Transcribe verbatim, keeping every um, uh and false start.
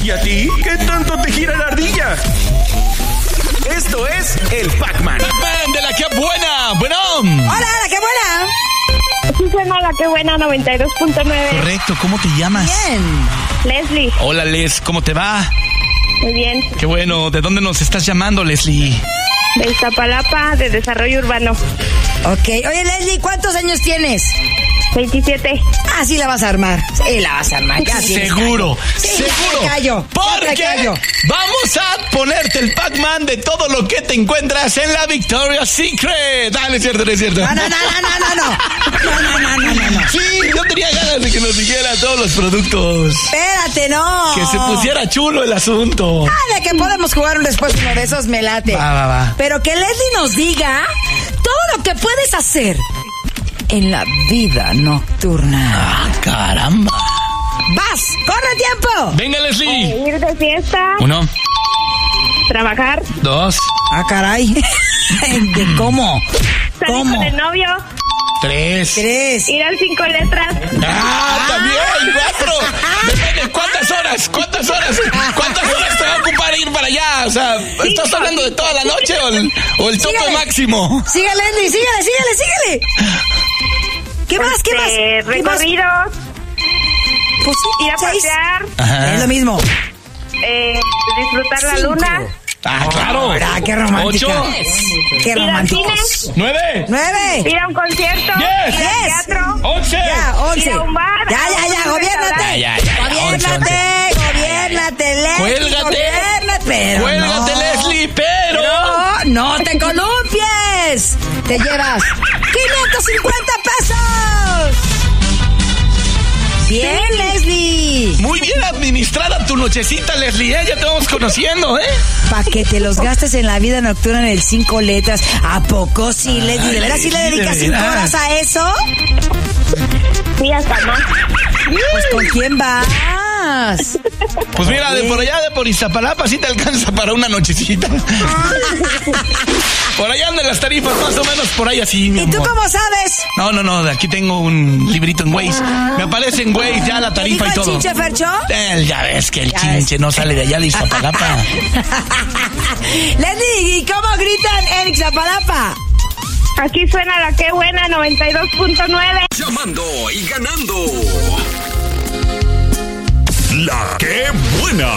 ¿Y a ti? ¿Qué tanto te gira la ardilla? Esto es el Pac-Man. Pac-Man de la que buena. Bueno. Hola, la que buena. Sí, suena la que buena noventa y dos punto nueve. Correcto, ¿cómo te llamas? Bien. Leslie. Hola, Les, ¿cómo te va? Muy bien. Qué bueno, ¿de dónde nos estás llamando, Leslie? De Iztapalapa, de Desarrollo Urbano. Ok. Oye, Leslie, ¿cuántos años tienes? veintisiete. Ah, sí la vas a armar. Sí la vas a armar. Ya tienes Seguro, callo. Sí, seguro. ya te callo. Ya te Porque callo. vamos a ponerte el Pac-Man de todo lo que te encuentras en la Victoria's Secret. Ah, no es cierto, no es cierto. No, no, no, no, no, no. No, no, no, no, no, no. Sí, yo tenía ganas de que nos dijera todos los productos. Espérate, no. Que se pusiera chulo el asunto. Ah, de que podemos jugar después uno de esos, me late. Va, va, va. Pero que Leslie nos diga todo lo que puedes hacer en la vida nocturna. Ah, caramba. ¡Vas! ¡Corre tiempo! Venga, Leslie. Eh, ir de fiesta. Uno, Trabajar. dos, Ah, caray. ¿De cómo? Salir ¿Cómo? con el novio. tres. Tres. Ir al cinco letras. ¡Ah, también! ¡Cuatro! Depende, ¿cuántas horas? ¿Cuántas horas? ¿Cuántas horas te va a ocupar ir para allá? O sea, ¿estás hablando de toda la noche o el, o el tope Sígale. máximo? Sígale, Leslie, sígale, sígale, sígale. ¿Qué más? ¿Qué más? Este, ¿Qué más? recorridos. Pues sí, Ir a seis. pasear. Ajá. Es lo mismo. Eh, disfrutar la Cinco. luna. Ah, claro. Ah, qué romántica. Ocho, Qué Ir al románticos. cine. nueve, Nueve. Ir a un concierto. Diez. Ir al Diez. teatro. once. Ya, once. Ir a un bar. Ya, ya, ya, a un gobiérnate. restaurante. Ya, ya, ya, Gobiérnate, gobiérnate, Leslie. Cuélgate. Gobiérnate, pero Cuélgate, no. Leslie, pero... No, no te columpies. Te llevas quinientos cincuenta pesos. Bien, Leslie. Muy bien administrada tu nochecita, Leslie, ¿eh? Ya te vamos conociendo, ¿eh? Para que te los gastes en la vida nocturna en el cinco letras. ¿A poco sí, Leslie? ¿De veras sí le Leslie, dedicas de cinco veras. horas a eso? Sí, hasta más. Pues ¿con quién vas? Pues mira, de por allá, de por Iztapalapa, sí te alcanza para una nochecita. Por allá andan las tarifas, más o menos por ahí así, mi ¿Y tú amor. cómo sabes? No, no, no, de aquí tengo un librito en Waze. Me aparece en Waze ya la ¿Qué tarifa dijo y el todo. chinche, Fercho? Eh, ya ves que el Ya chinche ves. no sale de allá de Iztapalapa. Leslie, ¿y cómo gritan en Ixtapalapa? Aquí suena la que buena noventa y dos punto nueve. Llamando y ganando. La que buena.